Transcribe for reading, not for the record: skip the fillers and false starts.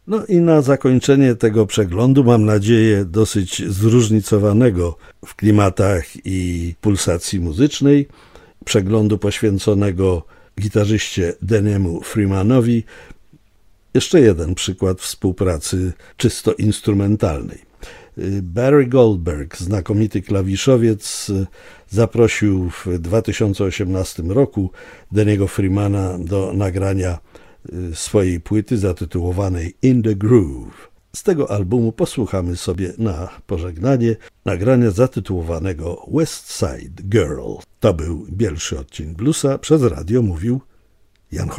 No i na zakończenie tego przeglądu, mam nadzieję, dosyć zróżnicowanego w klimatach i pulsacji muzycznej, przeglądu poświęconego gitarzyście Denniemu Freemanowi, jeszcze jeden przykład współpracy czysto instrumentalnej. Barry Goldberg, znakomity klawiszowiec, zaprosił w 2018 roku Denniego Freemana do nagrania swojej płyty zatytułowanej In the Groove. Z tego albumu posłuchamy sobie na pożegnanie nagrania zatytułowanego West Side Girl. To był Bielszy Odcień Bluesa, przez radio mówił Jan